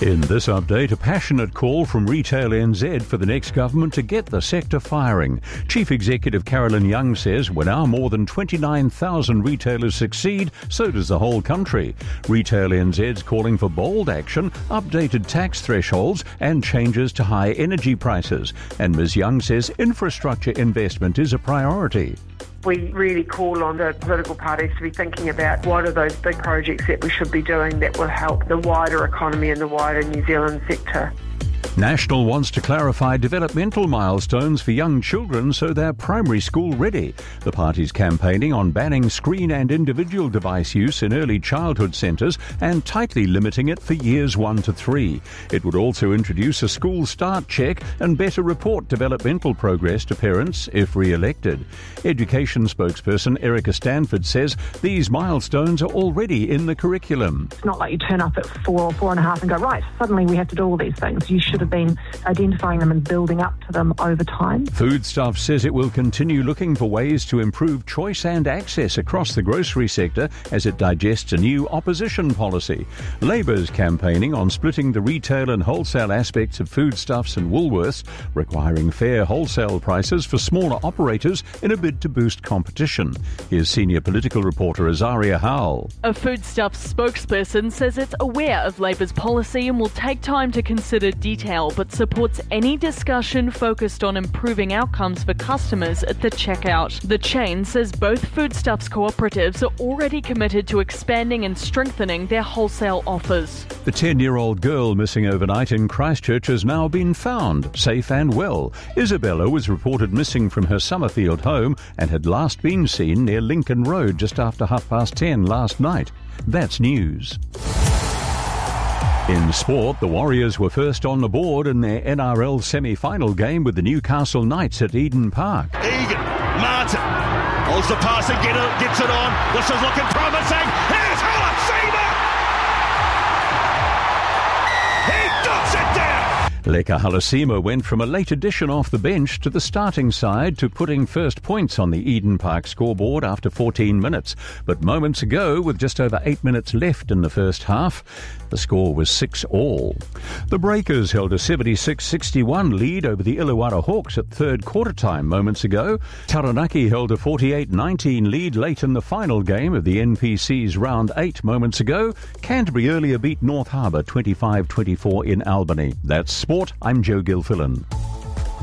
In this update, a passionate call from Retail NZ for the next government to get the sector firing. Chief Executive Carolyn Young says when our more than 29,000 retailers succeed, so does the whole country. Retail NZ's calling for bold action, updated tax thresholds and changes to high energy prices. And Ms Young says infrastructure investment is a priority. We really call on the political parties to be thinking about what are those big projects that we should be doing that will help the wider economy and the wider New Zealand sector. National wants to clarify developmental milestones for young children so they're primary school ready. The party's campaigning on banning screen and individual device use in early childhood centres and tightly limiting it for years 1 to 3. It would also introduce a school start check and better report developmental progress to parents if re-elected. Education spokesperson Erica Stanford says these milestones are already in the curriculum. It's not like you turn up at 4 or 4.5 and go, right, suddenly we have to do all these things. You should have been identifying them and building up to them over time. Foodstuffs says it will continue looking for ways to improve choice and access across the grocery sector as it digests a new opposition policy. Labor's campaigning on splitting the retail and wholesale aspects of foodstuffs and Woolworths, requiring fair wholesale prices for smaller operators in a bid to boost competition. Here's senior political reporter Azaria Howell. A foodstuffs spokesperson says it's aware of Labor's policy and will take time to consider details, but supports any discussion focused on improving outcomes for customers at the checkout. The chain says both foodstuffs cooperatives are already committed to expanding and strengthening their wholesale offers. The 10-year-old girl missing overnight in Christchurch has now been found, safe and well. Isabella was reported missing from her Summerfield home and had last been seen near Lincoln Road just after 10:30 last night. That's news. In sport, the Warriors were first on the board in their NRL semi-final game with the Newcastle Knights at Eden Park. Egan, Martin, holds the pass and gets it on. This is looking promising. Here's Halasima! He knocks it down! Leka Halasima went from a late addition off the bench to the starting side to putting first points on the Eden Park scoreboard after 14 minutes. But moments ago, with just over 8 minutes left in the first half, the score was 6-all. The Breakers held a 76-61 lead over the Illawarra Hawks at third quarter time moments ago. Taranaki held a 48-19 lead late in the final game of the NPC's Round 8 moments ago. Canterbury earlier beat North Harbour 25-24 in Albany. That's sport. I'm Joe Gilfillan.